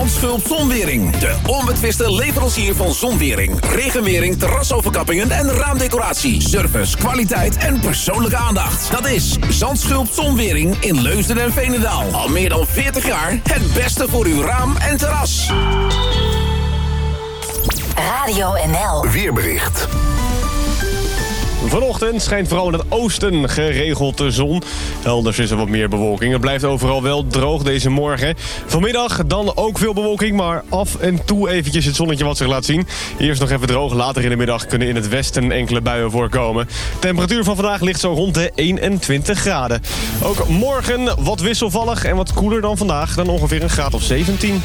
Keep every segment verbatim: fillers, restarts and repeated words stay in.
Zandschulp Zonwering. De onbetwiste leverancier van zonwering, regenwering, terrasoverkappingen en raamdecoratie. Service, kwaliteit en persoonlijke aandacht. Dat is Zandschulp Zonwering in Leusden en Veenendaal. Al meer dan veertig jaar het beste voor uw raam en terras. Radio N L. Weerbericht. Vanochtend schijnt vooral in het oosten geregeld de zon. Elders is er wat meer bewolking. Het blijft overal wel droog deze morgen. Vanmiddag dan ook veel bewolking, maar af en toe eventjes het zonnetje wat zich laat zien. Eerst nog even droog, later in de middag kunnen in het westen enkele buien voorkomen. Temperatuur van vandaag ligt zo rond de eenentwintig graden. Ook morgen wat wisselvallig en wat koeler dan vandaag. Dan ongeveer een graad of zeventien.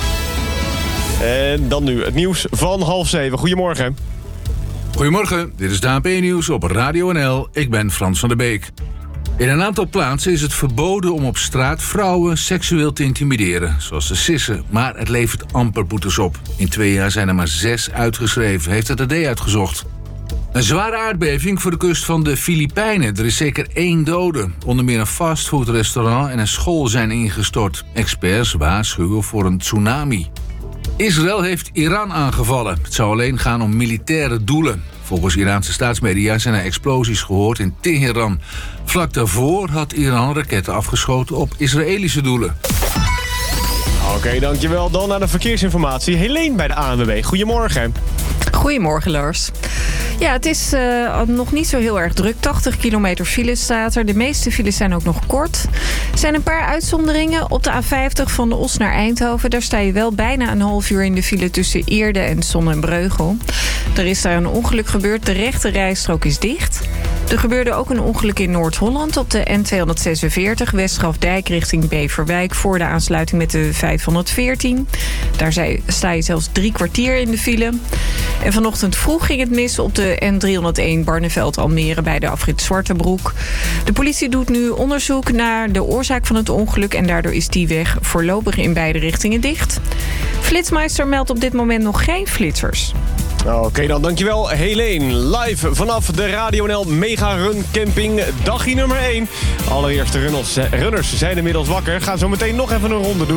En dan nu het nieuws van half zeven. Goedemorgen. Goedemorgen, dit is de H P Nieuws op Radio N L. Ik ben Frans van der Beek. In een aantal plaatsen is het verboden om op straat vrouwen seksueel te intimideren, zoals de sissen. Maar het levert amper boetes op. In twee jaar zijn er maar zes uitgeschreven, heeft het A D uitgezocht. Een zware aardbeving voor de kust van de Filipijnen. Er is zeker één dode. Onder meer een fastfoodrestaurant en een school zijn ingestort. Experts waarschuwen voor een tsunami. Israël heeft Iran aangevallen. Het zou alleen gaan om militaire doelen. Volgens Iraanse staatsmedia zijn er explosies gehoord in Teheran. Vlak daarvoor had Iran raketten afgeschoten op Israëlische doelen. Oké, okay, dankjewel. Dan naar de verkeersinformatie. Helene bij de A N W B. Goedemorgen. Goedemorgen, Lars. Ja, het is uh, nog niet zo heel erg druk. tachtig kilometer file staat er. De meeste files zijn ook nog kort. Er zijn een paar uitzonderingen. Op de A vijftig van de Os naar Eindhoven. Daar sta je wel bijna een half uur in de file tussen Eerde en Sonnenbreugel. Er is daar een ongeluk gebeurd. De rechte rijstrook is dicht. Er gebeurde ook een ongeluk in Noord-Holland op de N tweehonderdzesenveertig... Westgrafdijk richting Beverwijk voor de aansluiting met de vijfhonderdveertien. Daar sta je zelfs drie kwartier in de file. En vanochtend vroeg ging het mis op de N driehonderdéén Barneveld-Almere bij de afrit Zwartebroek. De politie doet nu onderzoek naar de oorzaak van het ongeluk en daardoor is die weg voorlopig in beide richtingen dicht. Flitsmeister meldt op dit moment nog geen flitsers. Oké okay, dan, dankjewel Helene. Live vanaf de Radio N L Mega Run Camping, dagje nummer één. Allereerste runners, runners zijn inmiddels wakker. Gaan zo meteen nog even een ronde doen.